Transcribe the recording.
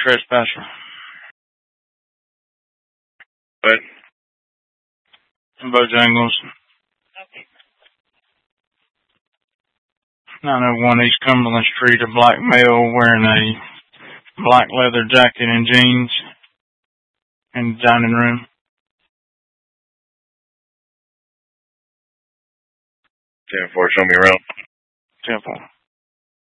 trespasser. What? Bojangles. Okay. 901 East Cumberland Street, a black male wearing a black leather jacket and jeans in the dining room. 10-4, show me around. 10-4.